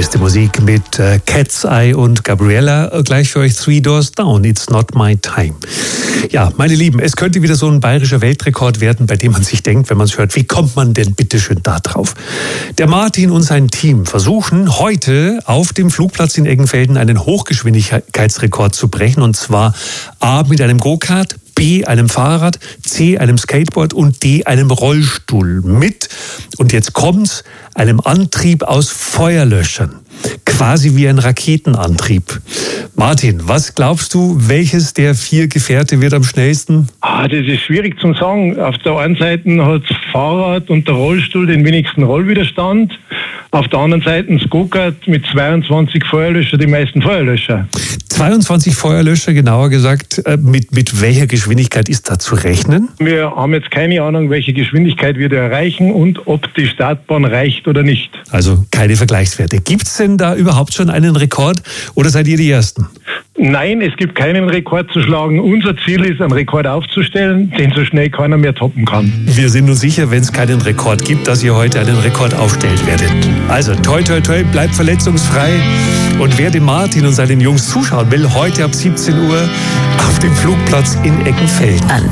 Beste Musik mit Cat's Eye und Gabriella. Gleich für euch Three Doors Down, It's Not My Time. Ja, meine Lieben, es könnte wieder so ein bayerischer Weltrekord werden, bei dem man sich denkt, wenn man es hört, wie kommt man denn bitteschön da drauf? Der Martin und sein Team versuchen heute auf dem Flugplatz in Eggenfelden einen Hochgeschwindigkeitsrekord zu brechen. Und zwar A mit einem Go-Kart, B einem Fahrrad, C einem Skateboard und D einem Rollstuhl mit, und jetzt kommt's, einem Antrieb aus Feuerlöschern. Quasi wie ein Raketenantrieb. Martin, was glaubst du, welches der 4 Gefährte wird am schnellsten? Das ist schwierig zu sagen. Auf der einen Seite hat das Fahrrad und der Rollstuhl den wenigsten Rollwiderstand. Auf der anderen Seite das Go-Kart mit 22 Feuerlöscher, die meisten Feuerlöscher. 22 Feuerlöscher, genauer gesagt. Mit welcher Geschwindigkeit ist da zu rechnen? Wir haben jetzt keine Ahnung, welche Geschwindigkeit wir da erreichen und ob die Startbahn reicht oder nicht. Also keine Vergleichswerte. Gibt es denn da überhaupt schon einen Rekord oder seid ihr die Ersten? Nein, es gibt keinen Rekord zu schlagen. Unser Ziel ist, einen Rekord aufzustellen, den so schnell keiner mehr toppen kann. Wir sind uns sicher, wenn es keinen Rekord gibt, dass ihr heute einen Rekord aufstellen werdet. Also toi toi toi, bleibt verletzungsfrei. Und wer dem Martin und seinen Jungs zuschauen will, heute ab 17 Uhr auf dem Flugplatz in Eggenfelden.